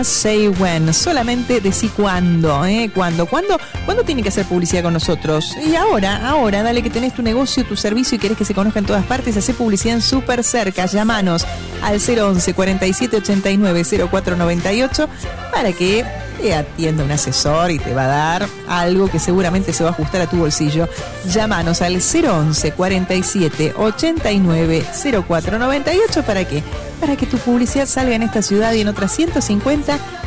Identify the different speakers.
Speaker 1: Say when, solamente decí cuándo, ¿Cuándo tiene que hacer publicidad con nosotros? Y ahora, dale que tenés tu negocio, tu servicio y querés que se conozca en todas partes, hacé publicidad en Súper Cerca, llamanos al 011 47 89 0498 para que te atienda un asesor y te va a dar algo que seguramente se va a ajustar a tu bolsillo. Llámanos al 011 47 89 0498 ¿para qué? Para que tu publicidad salga en esta ciudad y en otras 150